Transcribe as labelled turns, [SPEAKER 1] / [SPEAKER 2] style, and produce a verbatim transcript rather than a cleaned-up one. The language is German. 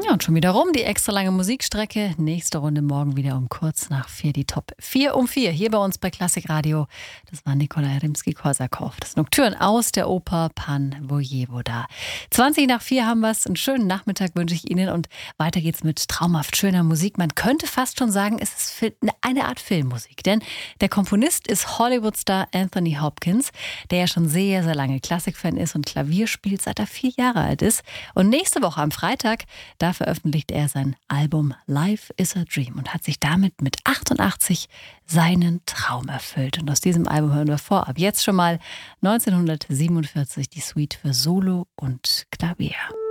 [SPEAKER 1] Ja, und schon wieder rum, die extra lange Musikstrecke. Nächste Runde morgen wieder um kurz nach vier, die Top vier um vier. Hier bei uns bei Klassik Radio. Das war Nikolai Rimski-Korsakow. Das Nocturne aus der Oper Pan Vojevoda. zwanzig nach vier haben wir es. Einen schönen Nachmittag wünsche ich Ihnen. Und weiter geht's mit traumhaft schöner Musik. Man könnte fast schon sagen, es ist eine Art Filmmusik. Denn der Komponist ist Hollywood-Star Anthony Hopkins, der ja schon sehr, sehr lange Klassikfan ist und Klavier spielt, seit er vier Jahre alt ist. Und nächste Woche am Freitag, da veröffentlicht er sein Album Life is a Dream und hat sich damit mit achtundachtzig seinen Traum erfüllt. Und aus diesem Album hören wir vorab jetzt schon mal neunzehnhundertsiebenundvierzig die Suite für Solo und Klavier.